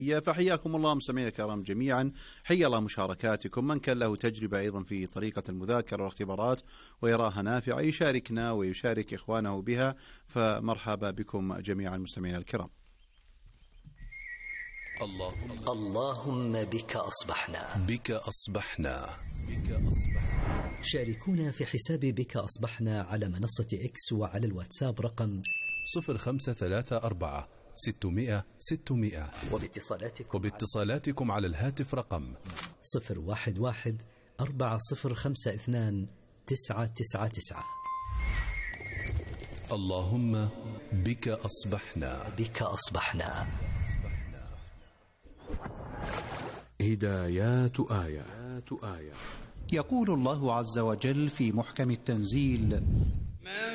فحياكم الله مستمعينا الكرام جميعا، حيا الله مشاركاتكم. من كان له تجربة أيضا في طريقة المذاكرة والاختبارات ويراها نافعة يشاركنا ويشارك إخوانه بها، فمرحبا بكم جميعا مستمعينا الكرام. اللهم بك أصبحنا، بك أصبحنا. شاركونا في حساب بك أصبحنا على منصة إكس وعلى الواتساب رقم 0534 600 600، وباتصالاتكم على الهاتف رقم 011 4052 999. اللهم بك أصبحنا، بك أصبحنا. هدايات آية. يقول الله عز وجل في محكم التنزيل: